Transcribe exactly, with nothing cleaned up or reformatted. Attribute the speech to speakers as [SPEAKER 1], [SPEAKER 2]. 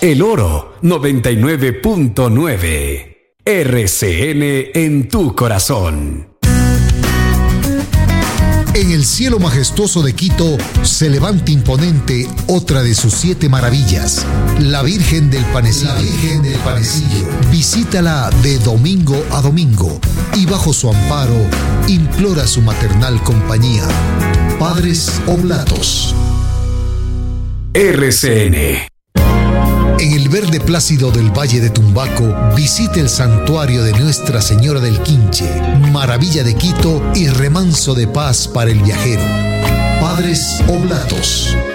[SPEAKER 1] El Oro noventa y nueve punto nueve. R C N en tu corazón.
[SPEAKER 2] En el cielo majestuoso de Quito se levanta imponente otra de sus siete maravillas, la Virgen del Panecillo. La Virgen del Panecillo. Visítala de domingo a domingo y bajo su amparo implora su maternal compañía. Padres Oblatos.
[SPEAKER 1] R C N.
[SPEAKER 2] En el verde plácido del Valle de Tumbaco, visite el santuario de Nuestra Señora del Quinche, maravilla de Quito y remanso de paz para el viajero. Padres Oblatos.